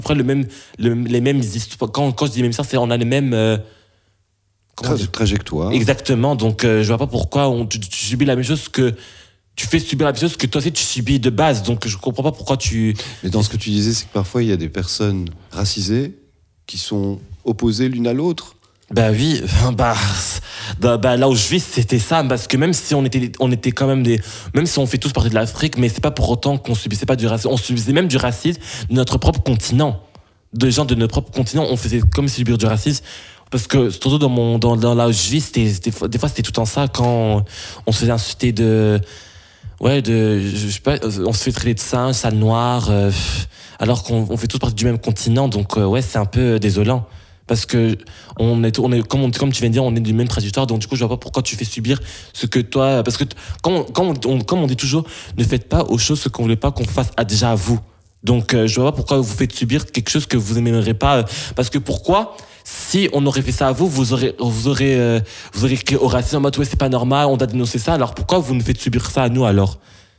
près les mêmes histoires. Quand je dis même ça, c'est on a les mêmes trajectoire. Exactement. Donc je vois pas pourquoi tu subis la même chose que tu fais subir la même chose que toi aussi tu subis de base. Donc je comprends pas pourquoi tu. Mais dans ce que tu disais, c'est que parfois il y a des personnes racisées qui sont opposées l'une à l'autre. Bah oui, là où je vis, c'était ça, parce que même si on était quand même même si on fait tous partie de l'Afrique, mais c'est pas pour autant qu'on subissait pas du racisme, on subissait même du racisme de notre propre continent. De gens de notre propre continent, on faisait comme subir du racisme. Parce que, surtout dans là où je vis, des fois c'était tout en ça, quand on se faisait insulter je sais pas, on se fait traiter de singe, sale noir, alors qu'on fait tous partie du même continent, donc c'est un peu désolant. Parce que on est comme tu viens de dire, on est du même trajectoire, donc du coup je vois pas pourquoi tu fais subir ce que toi, parce que comme on dit toujours, ne faites pas aux choses ce qu'on voulait pas qu'on fasse déjà à vous. Donc je vois pas pourquoi vous faites subir quelque chose que vous n'aimerez pas, parce que pourquoi si on aurait fait ça à vous, vous aurez crié au racisme en mode ouais c'est pas normal, on doit dénoncer ça, alors pourquoi vous nous faites subir ça à nous alors?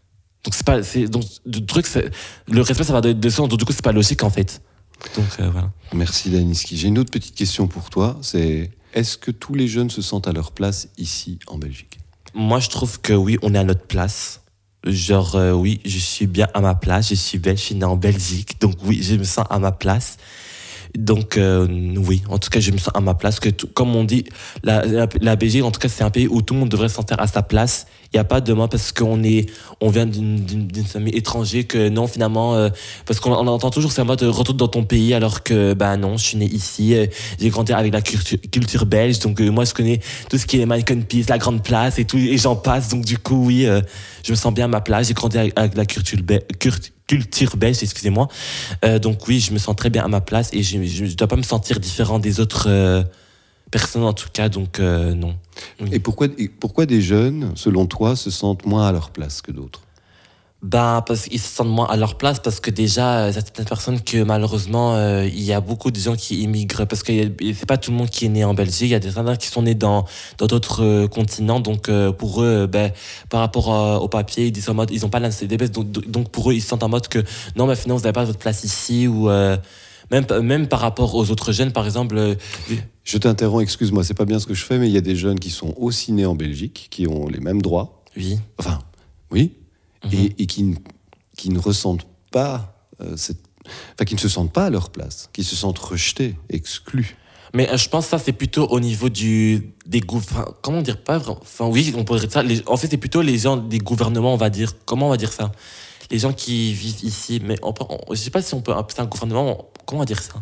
Donc le respect ça va de deux sens, donc du coup c'est pas logique en fait. Donc voilà. Merci Daniski. J'ai une autre petite question pour toi, c'est est-ce que tous les jeunes se sentent à leur place ici en Belgique? Moi je trouve que oui, on est à notre place. Genre oui, je suis bien à ma place, je suis belge, je suis né en Belgique, donc oui, je me sens à ma place. Donc oui, en tout cas je me sens à ma place, comme on dit, la Belgique en tout cas c'est un pays où tout le monde devrait se sentir à sa place. Il n'y a pas de moi parce qu'on vient d'une famille étrangère que non finalement, parce qu'on entend toujours c'est en mode retourne dans ton pays alors que non, je suis né ici, j'ai grandi avec la culture belge, donc moi je connais tout ce qui est Manneken Pis, la Grande Place et tout, et j'en passe, donc du coup oui, je me sens bien à ma place, j'ai grandi avec la culture belge, excusez-moi, donc oui je me sens très bien à ma place et je dois pas me sentir différent des autres personne en tout cas, donc non. Oui. Et pourquoi des jeunes, selon toi, se sentent moins à leur place que d'autres? Parce qu'ils se sentent moins à leur place, parce que déjà, il y a certaines personnes que malheureusement, il y a beaucoup de gens qui immigrent, parce que c'est pas tout le monde qui est né en Belgique, il y a des gens qui sont nés dans d'autres continents, donc pour eux, par rapport au papier, ils disent en mode, ils ont pas la CDBS, donc pour eux, ils se sentent en mode que non, mais finalement, vous n'avez pas votre place ici, ou même par rapport aux autres jeunes, par exemple. Je t'interromps, excuse-moi, c'est pas bien ce que je fais, mais il y a des jeunes qui sont aussi nés en Belgique, qui ont les mêmes droits. Oui. Enfin, oui. Mm-hmm. Et qui ne ressentent pas qui ne se sentent pas à leur place, qui se sentent rejetés, exclus. Mais je pense que ça, c'est plutôt au niveau des comment dire, pas vraiment. Enfin, oui, on pourrait dire ça. En fait, c'est plutôt les gens des gouvernements, on va dire. Comment on va dire ça? Les gens qui vivent ici. Mais je sais pas si on peut appeler ça un gouvernement. Comment on va dire ça?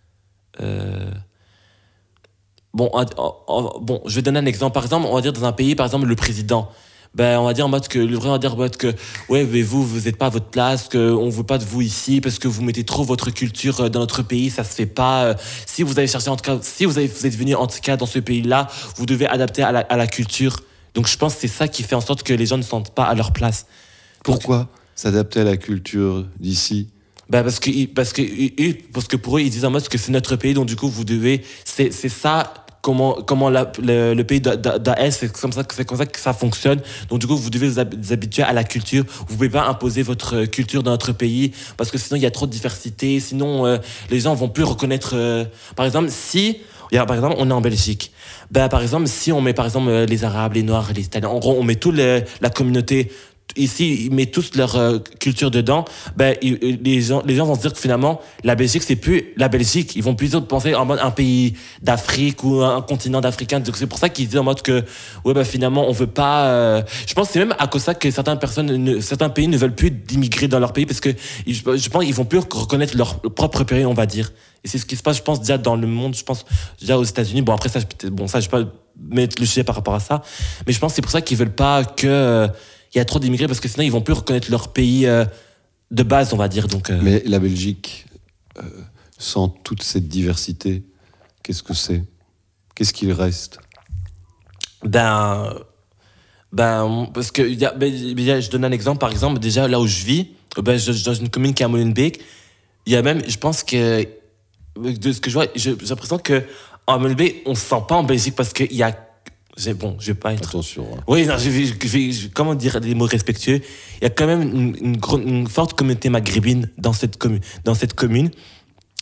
Bon, je vais donner un exemple. Par exemple, on va dire dans un pays, par exemple, le président. On va dire en mode que le vrai on va dire en mode que ouais, mais vous êtes pas à votre place, que on veut pas de vous ici parce que vous mettez trop votre culture dans notre pays, ça se fait pas. Si vous avez cherché en tout cas, vous êtes venu en tout cas dans ce pays-là, vous devez adapter à la culture. Donc je pense que c'est ça qui fait en sorte que les gens ne se sentent pas à leur place. Pourquoi s'adapter à la culture d'ici? Parce que pour eux ils disent en mode que c'est notre pays, donc du coup vous devez, c'est ça. Comment le pays d'AS, c'est comme ça que ça fonctionne. Donc du coup, vous devez vous habituer à la culture. Vous pouvez pas imposer votre culture dans notre pays parce que sinon il y a trop de diversité. Sinon, les gens vont plus reconnaître. Par exemple, par exemple, on est en Belgique. Par exemple, si on met par exemple les Arabes, les Noirs, les Italiens, en gros, on met toute la communauté. Ici, ils mettent tous leur culture dedans. Les gens vont se dire que finalement, la Belgique, c'est plus la Belgique. Ils vont plutôt penser en mode un pays d'Afrique ou un continent d'Africains. Donc c'est pour ça qu'ils disent en mode que, finalement, on veut pas. Je pense que c'est même à cause de ça que certains pays ne veulent plus d'immigrer dans leur pays parce que je pense qu'ils vont plus reconnaître leur propre pays, on va dire. Et c'est ce qui se passe, je pense, déjà dans le monde. Je pense déjà aux États-Unis. Bon après ça, je vais pas mettre le sujet par rapport à ça, mais je pense que c'est pour ça qu'ils veulent pas que il y a trop d'immigrés parce que sinon ils vont plus reconnaître leur pays de base, on va dire. Donc, Mais la Belgique, sans toute cette diversité, qu'est-ce que c'est? Qu'est-ce qu'il reste? Parce que je donne un exemple. Par exemple, déjà là où je vis, dans une commune qui est à Molenbeek, il y a même, je pense que de ce que je vois, j'ai l'impression que en Molenbeek, on se sent pas en Belgique parce qu'il y a je vais pas être... Attention. Hein. Oui, non, comment dire des mots respectueux. Il y a quand même une forte communauté maghrébine dans cette commune.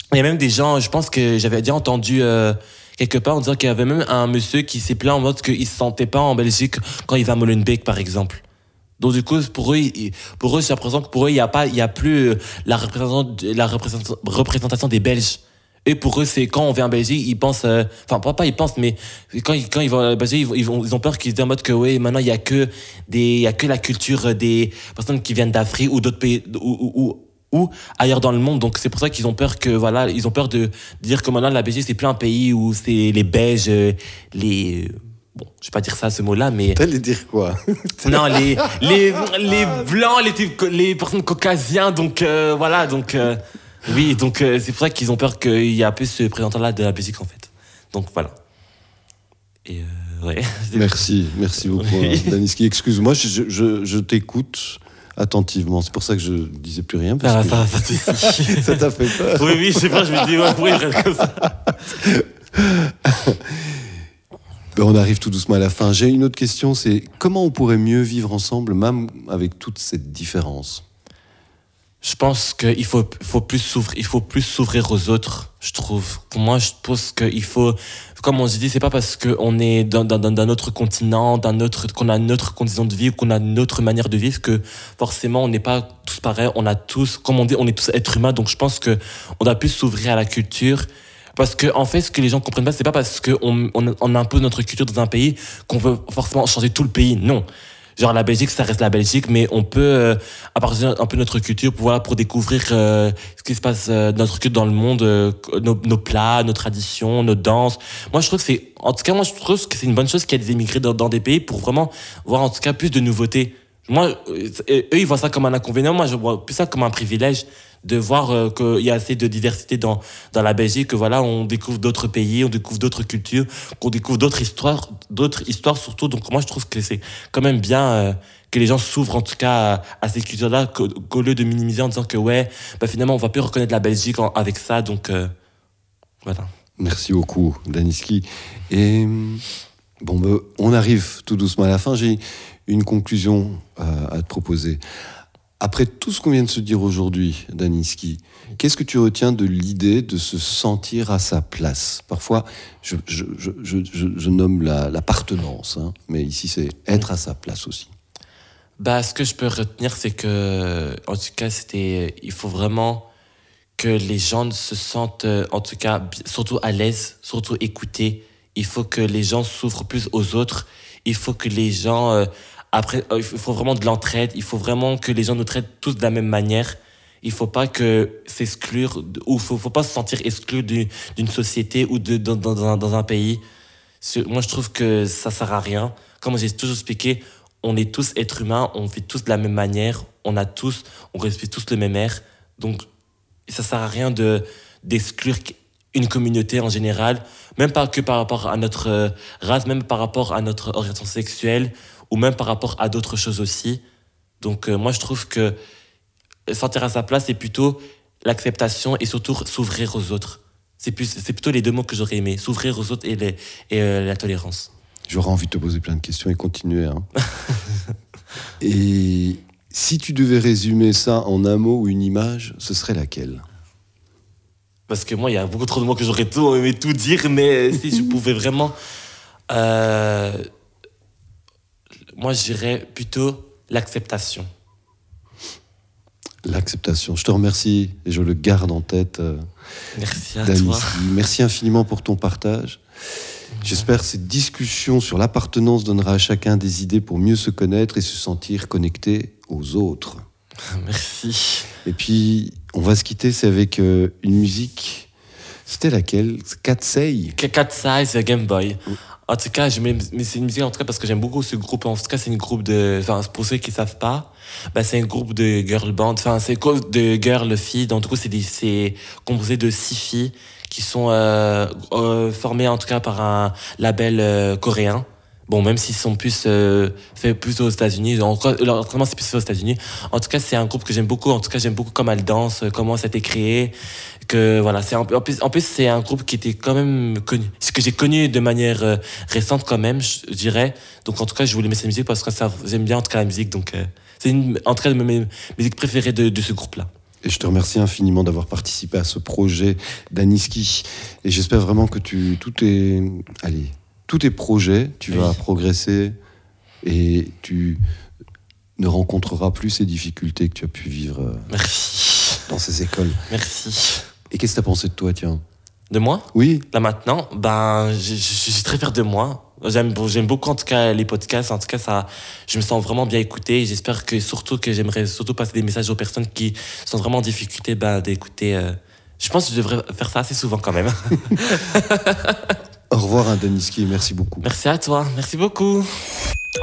Il y a même des gens, je pense que j'avais déjà entendu quelque part en disant qu'il y avait même un monsieur qui s'est plaint en mode qu'il se sentait pas en Belgique quand il va à Molenbeek, par exemple. Donc du coup, pour eux, j'ai l'impression que pour eux, il y a plus représentation des Belges. Et pour eux, c'est quand on vient en Belgique, ils pensent, enfin pas ils pensent, mais quand ils vont en Belgique, ils ont peur qu'ils se disent en mode que oui, maintenant il y a que la culture des personnes qui viennent d'Afrique ou d'autres pays ou ailleurs dans le monde. Donc c'est pour ça qu'ils ont peur que voilà, ils ont peur de dire que maintenant la Belgique c'est plus un pays où c'est les Belges, les bon, je vais pas dire ça ce mot-là, mais T'allais dire quoi? non, les blancs, les personnes caucasiens, donc voilà, donc oui, donc c'est pour ça qu'ils ont peur qu'il y a plus ce représentant-là de la Belgique en fait. Donc voilà. Et ouais. Merci beaucoup, Oui. Daniski. Excuse-moi, je t'écoute attentivement. C'est pour ça que je disais plus rien. Ça Parce va, que pas de soucis. ça t'a fait peur. Oui, je sais pas, je me dis, ouais, pourquoi il reste comme ça? Ben, on arrive tout doucement à la fin. J'ai une autre question, c'est comment on pourrait mieux vivre ensemble, même avec toute cette différence? Je pense qu'il faut plus s'ouvrir aux autres, je trouve. Pour moi, je pense qu'il faut, comme on se dit, c'est pas parce qu'on est d'un autre continent, qu'on a une autre condition de vie, qu'on a une autre manière de vivre, que forcément on n'est pas tous pareils, on a tous, comme on dit, on est tous êtres humains, donc je pense que on doit plus s'ouvrir à la culture. Parce que, en fait, ce que les gens comprennent pas, c'est pas parce qu'on impose notre culture dans un pays qu'on veut forcément changer tout le pays. Non. Genre, la Belgique, ça reste la Belgique, mais on peut appartenir un peu à notre culture pour, voilà, pour découvrir ce qui se passe notre culture dans le monde, nos plats, nos traditions, nos danses. Moi, je trouve que en tout cas, moi, je trouve que c'est une bonne chose qu'il y ait des immigrés dans des pays pour vraiment voir, en tout cas, plus de nouveautés. Moi, eux, ils voient ça comme un inconvénient. Moi, je vois plus ça comme un privilège de voir qu'il y a assez de diversité dans la Belgique, que voilà, on découvre d'autres pays, on découvre d'autres cultures, qu'on découvre d'autres histoires surtout. Donc moi, je trouve que c'est quand même bien que les gens s'ouvrent en tout cas à ces cultures-là, qu'au lieu de minimiser en disant que ouais, bah, finalement, on va plus reconnaître la Belgique avec ça. Donc voilà. Merci beaucoup, Daniski. Et bon, ben, on arrive tout doucement à la fin. J'ai une conclusion à te proposer. Après tout ce qu'on vient de se dire aujourd'hui, Daniski, qu'est-ce que tu retiens de l'idée de se sentir à sa place? Parfois, je nomme l'appartenance, hein, mais ici, c'est être à sa place aussi. Bah, ce que je peux retenir, c'est que, en tout cas, il faut vraiment que les gens se sentent, en tout cas, surtout à l'aise, surtout écoutés. Il faut que les gens s'ouvrent plus aux autres. Il faut que les gens, après, il faut vraiment de l'entraide. Il faut vraiment que les gens nous traitent tous de la même manière. Il faut pas que s'exclure, ou faut pas se sentir exclu d'une société ou dans un pays. Moi, je trouve que ça sert à rien. Comme j'ai toujours expliqué, on est tous êtres humains, on vit tous de la même manière, on respire tous le même air. Donc, ça sert à rien d'exclure une communauté en général, même pas que par rapport à notre race, même par rapport à notre orientation sexuelle, ou même par rapport à d'autres choses aussi. Donc, moi, je trouve que sentir à sa place, c'est plutôt l'acceptation et surtout s'ouvrir aux autres. C'est plutôt les deux mots que j'aurais aimé, s'ouvrir aux autres et la tolérance. J'aurais envie de te poser plein de questions et continuer. Hein. Et si tu devais résumer ça en un mot ou une image, ce serait laquelle? Parce que moi, il y a beaucoup trop de mots que j'aurais aimé tout dire, mais si je pouvais vraiment... moi, je dirais plutôt l'acceptation. L'acceptation. Je te remercie et je le garde en tête. Merci à Daniski. toi. Merci infiniment pour ton partage. J'espère que cette discussion sur l'appartenance donnera à chacun des idées pour mieux se connaître et se sentir connecté aux autres. Merci. Et puis, on va se quitter, c'est avec une musique. C'était laquelle? Katsei. Katsai, c'est Game Boy. En tout cas, mais c'est une musique en tout cas parce que j'aime beaucoup ce groupe. En tout cas, c'est une groupe enfin, pour ceux qui savent pas, bah, c'est un groupe de girl band. Enfin, c'est un groupe de girl filles. Donc, du coup, c'est composé de 6 filles qui sont formées en tout cas par un label coréen. Bon, même s'ils sont plus faits plus aux États-Unis, leur entraînement c'est plus fait aux États-Unis. En tout cas, c'est un groupe que j'aime beaucoup. En tout cas, j'aime beaucoup comment elles dansent, comment ça a été créé. Que voilà, en plus c'est un groupe qui était quand même connu, ce que j'ai connu de manière récente quand même, je dirais. Donc en tout cas, je voulais mettre cette musique parce que j'aime bien en tout cas la musique. Donc c'est en tout cas de mes musiques préférées de ce groupe-là. Et je te remercie infiniment d'avoir participé à ce projet d'Aniski. Et j'espère vraiment que tous tes projets, tu vas progresser et tu ne rencontreras plus ces difficultés que tu as pu vivre dans ces écoles. Merci. Et qu'est-ce que tu as pensé de toi, tiens? De moi? Oui. Là maintenant, je suis très fier de moi. J'aime beaucoup en tout cas les podcasts. En tout cas, je me sens vraiment bien écouté. J'espère que j'aimerais surtout passer des messages aux personnes qui sont vraiment en difficulté d'écouter. Je pense que je devrais faire ça assez souvent quand même. Au revoir, Daniski. Merci beaucoup. Merci à toi. Merci beaucoup.